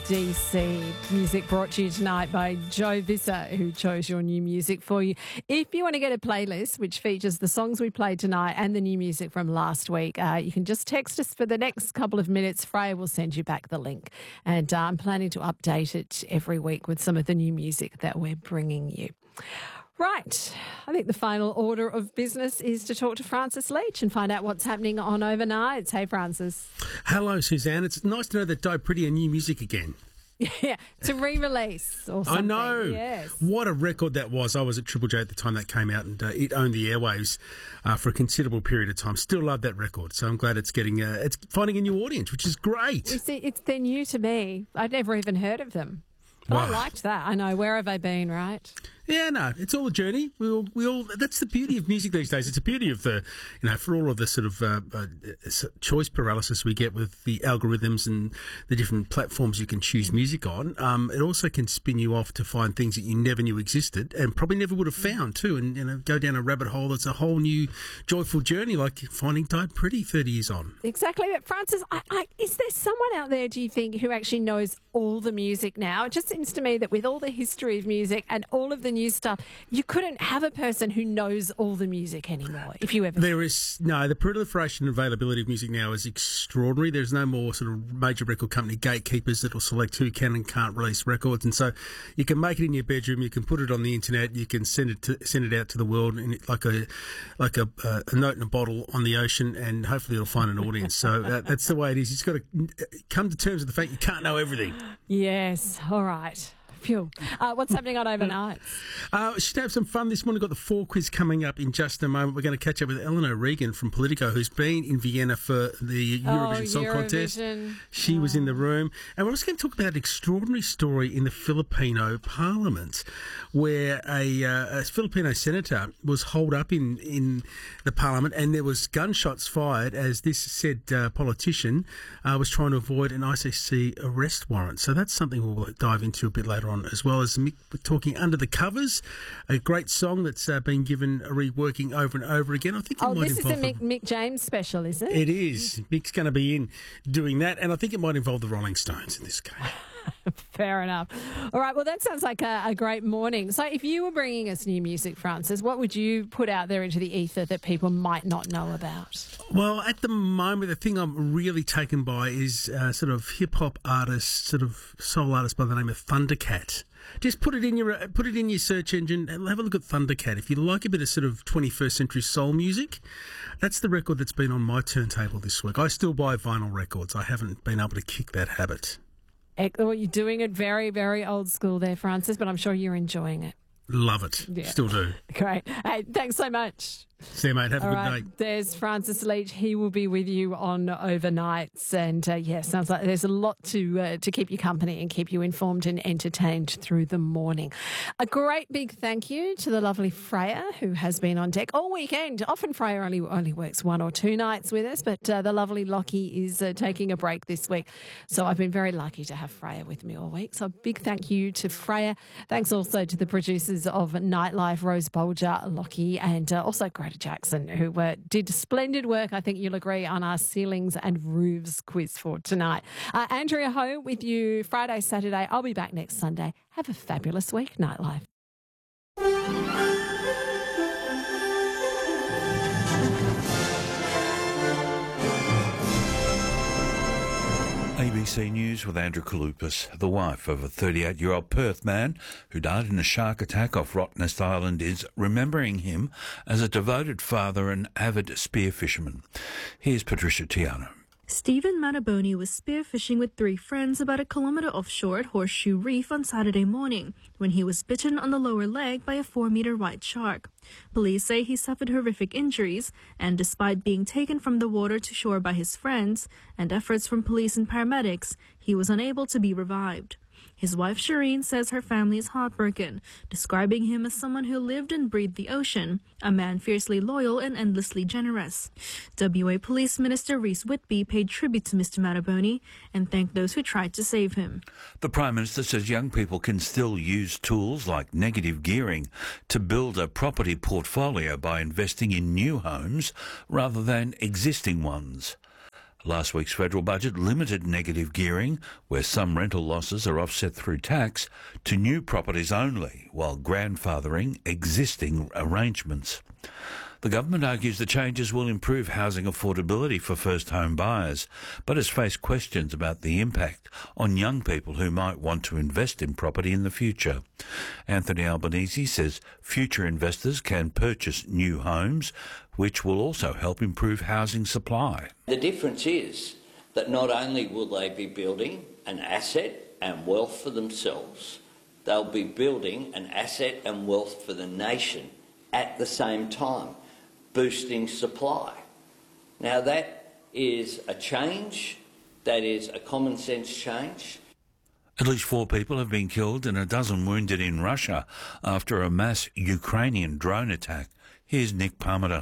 DC. Music brought to you tonight by Joe Visser, who chose your new music for you. If you want to get a playlist which features the songs we played tonight and the new music from last week, you can just text us for the next couple of minutes. Freya will send you back the link. And I'm planning to update it every week with some of the new music that we're bringing you. Right. I think the final order of business is to talk to Francis Leach and find out what's happening on overnights. Hey, Francis. Hello, Suzanne. It's nice to know that Die Pretty are new music again. Yeah, to re-release or something. I know. Yes. What a record that was. I was at Triple J at the time that came out, and it owned the airwaves for a considerable period of time. Still love that record, so I'm glad it's getting it's finding a new audience, which is great. You see, they're new to me. I'd never even heard of them. Wow. I liked that. I know. Where have they been, right? Yeah, no, it's all a journey. We all. That's the beauty of music these days. It's the beauty of the, for all of the sort of choice paralysis we get with the algorithms and the different platforms you can choose music on. It also can spin you off to find things that you never knew existed and probably never would have found too. And go down a rabbit hole that's a whole new joyful journey, like finding Die Pretty 30 years on. Exactly. But Francis, is there someone out there, do you think, who actually knows all the music now? It just seems to me that with all the history of music and all of the new stuff, you couldn't have a person who knows all the music anymore, if you ever... The proliferation and availability of music now is extraordinary. There's no more sort of major record company gatekeepers that will select who can and can't release records, and so you can make it in your bedroom, you can put it on the internet, you can send it out to the world in like a note in a bottle on the ocean, and hopefully it'll find an audience. So that's the way it is. You've got to come to terms with the fact you can't know everything. Yes, all right. Phew. What's happening on overnight? Should have some fun this morning. Got the 4 quiz coming up in just a moment. We're going to catch up with Eleanor Regan from Politico, who's been in Vienna for the Eurovision Song Contest. She was in the room. And we're also going to talk about an extraordinary story in the Filipino Parliament where a Filipino senator was holed up in the Parliament, and there was gunshots fired as this said politician was trying to avoid an ICC arrest warrant. So that's something we'll dive into a bit later on, as well as Mick talking Under the Covers, a great song that's been given a reworking over and over again. I think this is the Mick James special, is it? It is. Mick's going to be in doing that, and I think it might involve the Rolling Stones in this case. Fair enough. All right, well, that sounds like a great morning. So if you were bringing us new music, Francis, what would you put out there into the ether that people might not know about? Well, at the moment, the thing I'm really taken by is sort of hip-hop artist, sort of soul artist by the name of Thundercat. Just put it in your search engine and have a look at Thundercat. If you like a bit of sort of 21st century soul music, that's the record that's been on my turntable this week. I still buy vinyl records. I haven't been able to kick that habit. Well, you're doing it very, very old school there, Francis, but I'm sure you're enjoying it. Love it. Yeah. Still do. Great. Hey, thanks so much. See you, mate. Have a good day. There's Francis Leach. He will be with you on overnights. And, sounds like there's a lot to keep you company and keep you informed and entertained through the morning. A great big thank you to the lovely Freya, who has been on deck all weekend. Often Freya only works 1 or 2 nights with us, but the lovely Lockie is taking a break this week. So I've been very lucky to have Freya with me all week. So a big thank you to Freya. Thanks also to the producers of Nightlife, Rose Bolger, Lockie, and also Greta Jackson, who did splendid work, I think you'll agree, on our ceilings and roofs quiz for tonight. Andrea Ho with you Friday, Saturday. I'll be back next Sunday. Have a fabulous week, Nightlife. ABC News with Andrew Kalupas. The wife of a 38-year-old Perth man who died in a shark attack off Rottnest Island is remembering him as a devoted father and avid spear fisherman. Here's Patricia Tiano. Stephen Mataboni was spearfishing with 3 friends about a kilometre offshore at Horseshoe Reef on Saturday morning when he was bitten on the lower leg by a 4-metre white shark. Police say he suffered horrific injuries, and despite being taken from the water to shore by his friends and efforts from police and paramedics, he was unable to be revived. His wife Shireen says her family is heartbroken, describing him as someone who lived and breathed the ocean, a man fiercely loyal and endlessly generous. WA Police Minister Rhys Whitby paid tribute to Mr Mataboni and thanked those who tried to save him. The Prime Minister says young people can still use tools like negative gearing to build a property portfolio by investing in new homes rather than existing ones. Last week's federal budget limited negative gearing, where some rental losses are offset through tax, to new properties only, while grandfathering existing arrangements. The government argues the changes will improve housing affordability for first home buyers, but has faced questions about the impact on young people who might want to invest in property in the future. Anthony Albanese says future investors can purchase new homes, which will also help improve housing supply. The difference is that not only will they be building an asset and wealth for themselves, they'll be building an asset and wealth for the nation at the same time, boosting supply. Now that is a change, that is a common sense change. At least 4 people have been killed and a dozen wounded in Russia after a mass Ukrainian drone attack. Here's Nick Parmenter.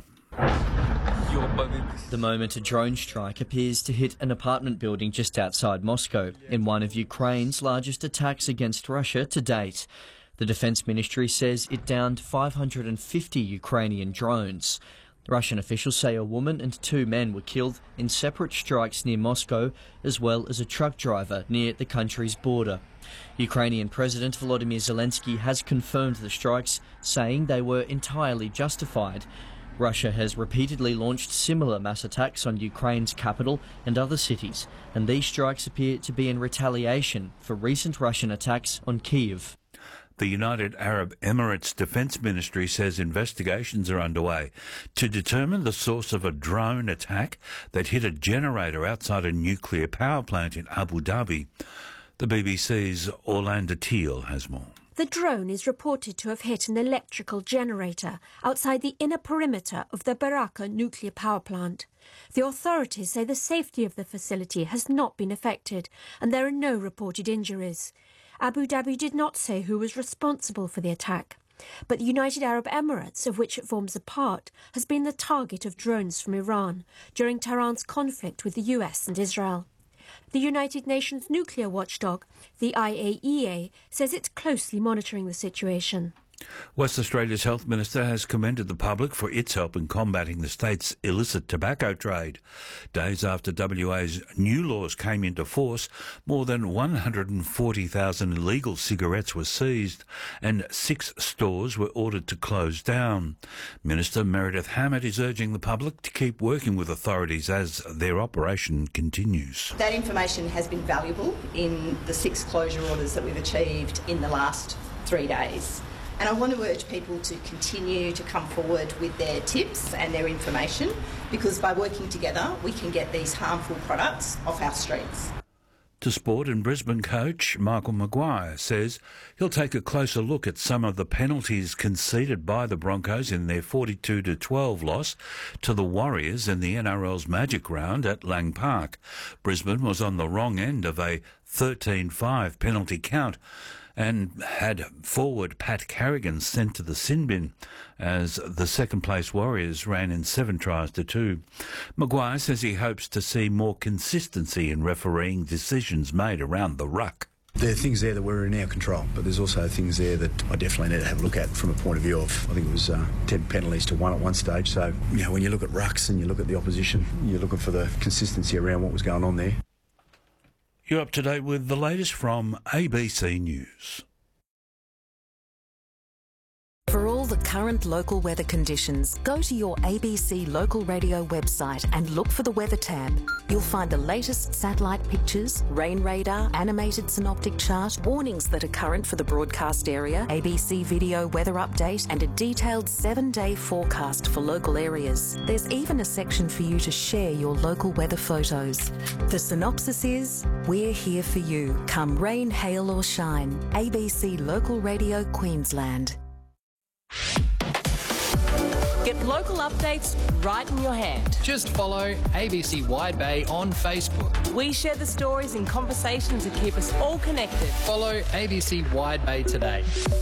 The moment a drone strike appears to hit an apartment building just outside Moscow, in one of Ukraine's largest attacks against Russia to date. The Defence Ministry says it downed 550 Ukrainian drones. Russian officials say a woman and 2 men were killed in separate strikes near Moscow, as well as a truck driver near the country's border. Ukrainian President Volodymyr Zelensky has confirmed the strikes, saying they were entirely justified. Russia has repeatedly launched similar mass attacks on Ukraine's capital and other cities, and these strikes appear to be in retaliation for recent Russian attacks on Kyiv. The United Arab Emirates Defence Ministry says investigations are underway to determine the source of a drone attack that hit a generator outside a nuclear power plant in Abu Dhabi. The BBC's Orlando Teal has more. The drone is reported to have hit an electrical generator outside the inner perimeter of the Baraka nuclear power plant. The authorities say the safety of the facility has not been affected and there are no reported injuries. Abu Dhabi did not say who was responsible for the attack, but the United Arab Emirates, of which it forms a part, has been the target of drones from Iran during Tehran's conflict with the US and Israel. The United Nations nuclear watchdog, the IAEA, says it's closely monitoring the situation. West Australia's Health Minister has commended the public for its help in combating the state's illicit tobacco trade. Days after WA's new laws came into force, more than 140,000 illegal cigarettes were seized and 6 stores were ordered to close down. Minister Meredith Hammett is urging the public to keep working with authorities as their operation continues. That information has been valuable in the 6 closure orders that we've achieved in the last 3 days. And I want to urge people to continue to come forward with their tips and their information, because by working together we can get these harmful products off our streets. To sport, and Brisbane coach Michael Maguire says he'll take a closer look at some of the penalties conceded by the Broncos in their 42-12 loss to the Warriors in the NRL's Magic Round at Lang Park. Brisbane was on the wrong end of a 13-5 penalty count and had forward Pat Carrigan sent to the sin bin as the second-place Warriors ran in 7 tries to 2. Maguire says he hopes to see more consistency in refereeing decisions made around the ruck. There are things there that were in our control, but there's also things there that I definitely need to have a look at from a point of view of, I think it was 10 penalties to 1 at one stage. So, you know, when you look at rucks and you look at the opposition, you're looking for the consistency around what was going on there. You're up to date with the latest from ABC News. For all the current local weather conditions, go to your ABC local radio website and look for the weather tab. You'll find the latest satellite pictures, rain radar, animated synoptic chart, warnings that are current for the broadcast area, ABC video weather update, and a detailed 7-day forecast for local areas. There's even a section for you to share your local weather photos. The synopsis is, we're here for you, come rain, hail or shine. ABC Local Radio Queensland. Get local updates right in your hand. Just follow ABC Wide Bay on Facebook. We share the stories and conversations that keep us all connected. Follow ABC Wide Bay today.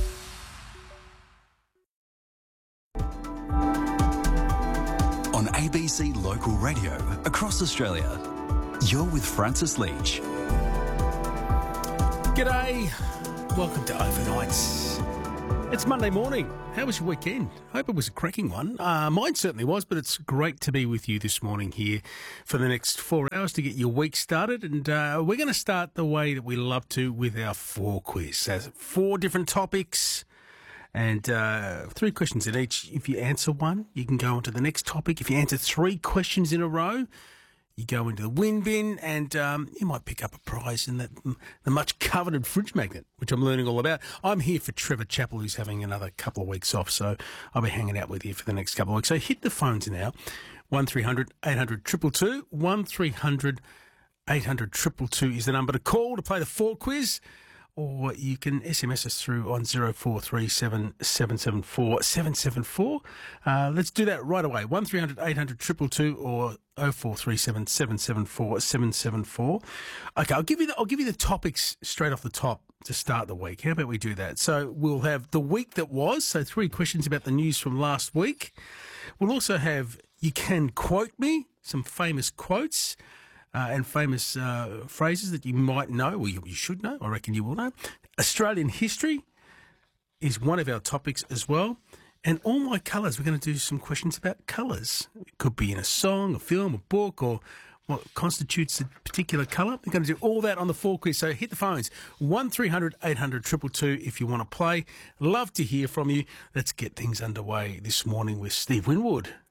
On ABC Local Radio across Australia, you're with Francis Leach. G'day. Welcome to Overnights. It's Monday morning. How was your weekend? Hope it was a cracking one. Mine certainly was, but it's great to be with you this morning here for the next 4 hours to get your week started. And we're going to start the way that we love to with our 4 quiz. There's 4 different topics and 3 questions in each. If you answer one, you can go on to the next topic. If you answer 3 questions in a row, you go into the win bin and you might pick up a prize in the much coveted fridge magnet, which I'm learning all about. I'm here for Trevor Chappell, who's having another couple of weeks off, so I'll be hanging out with you for the next couple of weeks. So hit the phones now, 1300 800 222, 1300 800 222 is the number to call to play the 4 quiz. Or you can SMS us through on 0437 774 774. Let's do that right away. 1300 800 222 or 0437 774 774. Okay, I'll give you the topics straight off the top to start the week. How about we do that? So we'll have the week that was, so 3 questions about the news from last week. We'll also have You Can Quote Me, some famous quotes. And famous phrases that you might know, or you should know, I reckon you will know. Australian history is one of our topics as well. And all my colours, we're going to do some questions about colours. It could be in a song, a film, a book, or what constitutes a particular colour. We're going to do all that on the 4 quiz. So hit the phones, 1300 800 222 if you want to play. Love to hear from you. Let's get things underway this morning with Steve Winwood.